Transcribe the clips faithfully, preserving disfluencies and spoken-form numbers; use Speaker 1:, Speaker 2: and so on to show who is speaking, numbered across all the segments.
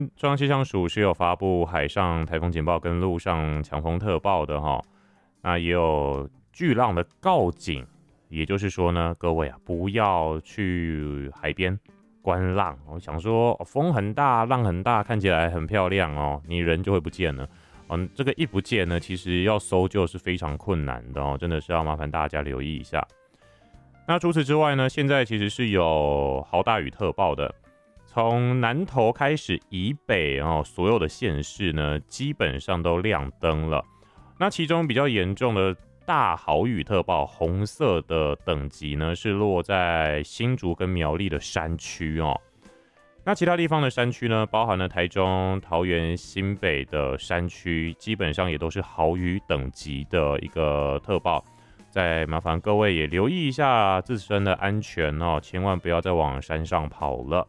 Speaker 1: 中央气象署是有发布海上台风警报跟陆上强风特报的哈，那也有巨浪的告警，也就是说呢，各位啊，不要去海边观浪。我想说，风很大，浪很大，看起来很漂亮哦，你人就会不见了。嗯，这个一不见呢，其实要搜救是非常困难的哦，真的是要麻烦大家留意一下。那除此之外呢，现在其实是有豪大雨特报的。从南投开始以北哦，所有的县市呢，基本上都亮灯了。那其中比较严重的大豪雨特报，红色的等级呢，是落在新竹跟苗栗的山区哦。那其他地方的山区呢，包含了台中、桃园、新北的山区，基本上也都是豪雨等级的一个特报。再麻烦各位也留意一下自身的安全哦，千万不要再往山上跑了。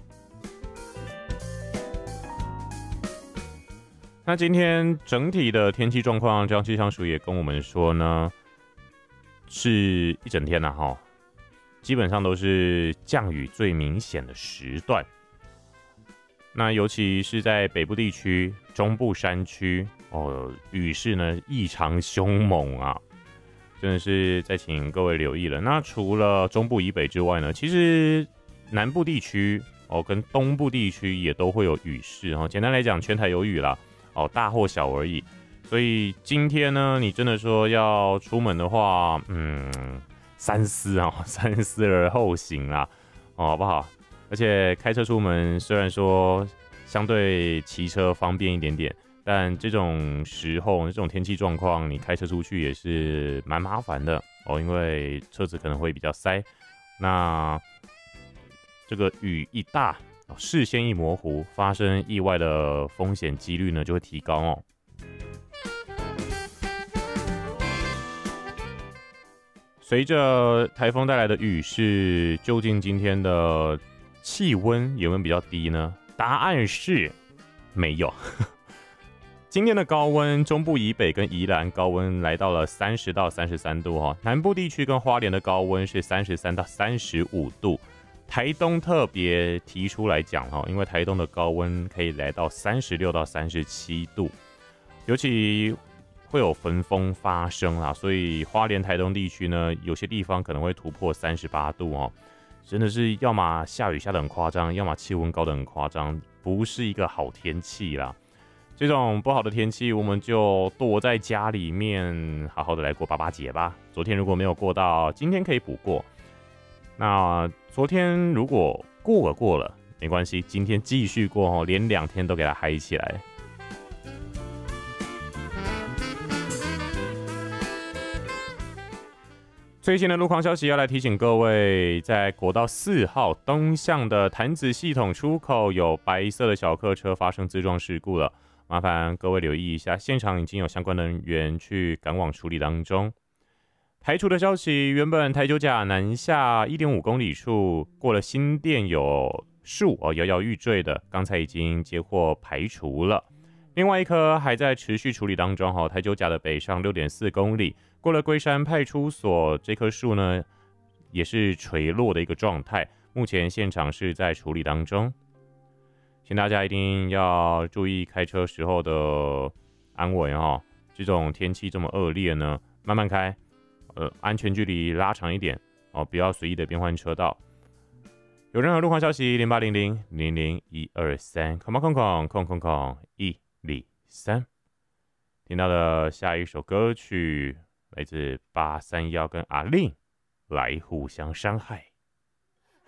Speaker 1: 那今天整体的天气状况，中央气象署也跟我们说呢，是一整天呐、啊、哈，基本上都是降雨最明显的时段。那尤其是在北部地区、中部山区哦，雨势呢异常凶猛啊，真的是再请各位留意了。那除了中部以北之外呢，其实南部地区哦跟东部地区也都会有雨势哦。简单来讲，全台有雨啦。哦，大或小而已，所以今天呢，你真的说要出门的话，嗯，三思啊、哦，三思而后行啦，哦，好不好？而且开车出门虽然说相对骑车方便一点点，但这种时候这种天气状况，你开车出去也是蛮麻烦的哦，因为车子可能会比较塞。那这个雨一大，视线一模糊，发生意外的风险几率呢就会提高哦。随着台风带来的雨势，究竟今天的气温有没有比较低呢？答案是没有。今天的高温，中部以北跟宜兰高温来到了三十到三十三度哈，南部地区跟花莲的高温是三十三到三十五度。台东特别提出来讲哈，因为台东的高温可以来到三十六到三十七度，尤其会有焚风发生啦，所以花莲台东地区呢，有些地方可能会突破三十八度哦，真的是要么下雨下得很夸张，要么气温高得很夸张，不是一个好天气啦。这种不好的天气，我们就躲在家里面，好好的来过八八节吧。昨天如果没有过到，今天可以补过。那昨天如果过了过了没关系，今天继续过哦，连两天都给它嗨起来。最新的路况消息要来提醒各位，在国道四号东向的潭子系统出口有白色的小客车发生自撞事故了，麻烦各位留意一下，现场已经有相关人员去赶往处理当中。排除的消息，原本台九甲南下 一点五公里处过了新店有树哦摇摇欲坠的，刚才已经接获排除了。另外一颗还在持续处理当中哈，台九甲的北上 六点四公里过了龟山派出所，这棵树呢也是垂落的一个状态，目前现场是在处理当中，请大家一定要注意开车时候的安危哈。这种天气这么恶劣呢，慢慢开。呃，安全距离拉长一点哦，不要随意的变换车道。有任何路况消息，零八零零零零一二三，空空空空空空一零三。听到的下一首歌曲来自八三一跟阿令，来互相伤害。